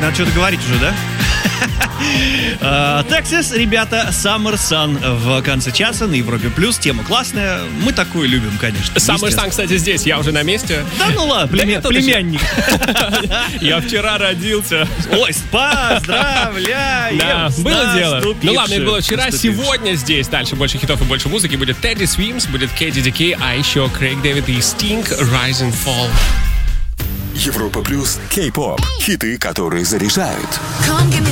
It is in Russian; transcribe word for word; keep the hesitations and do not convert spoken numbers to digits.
надо что-то говорить уже, да? Texas, ребята, Summer Sun в конце часа на Европе Плюс. Тема классная. Мы такую любим, конечно. Summer Sun, кстати, здесь. Я уже на месте. Да ну ладно, племя... да племянник. Я вчера родился. Ой, поздравляем! Да, было дело. Ну ладно, это было вчера. Сегодня здесь. Дальше больше хитов и больше музыки. Будет Teddy Swims, будет Кэти Дикей, а еще Крейг Дэвид и Sting, Rise and Fall. Европа Плюс, Кей-поп. Хиты, которые заряжают. Come give me